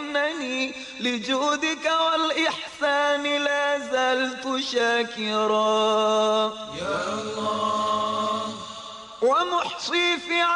وإنني لجودك والإحسان لا زلت شاكرا يا الله ومحصي في